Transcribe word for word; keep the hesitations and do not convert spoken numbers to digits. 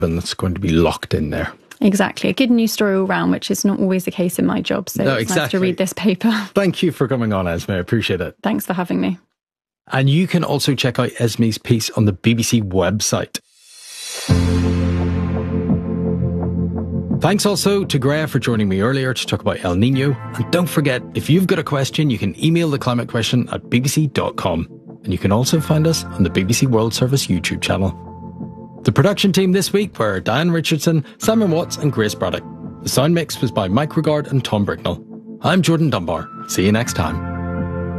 and that's going to be locked in there. Exactly. A good news story all round, which is not always the case in my job. So no, it's exactly. nice to read this paper. Thank you for coming on, Esme. I appreciate it. Thanks for having me. And you can also check out Esme's piece on the B B C website. Thanks also to Greya for joining me earlier to talk about El Nino. And don't forget, if you've got a question, you can email the climate question at b b c dot com. And you can also find us on the B B C World Service YouTube channel. The production team this week were Diane Richardson, Simon Watts and Grace Braddock. The sound mix was by Mike Regard and Tom Bricknell. I'm Jordan Dunbar. See you next time.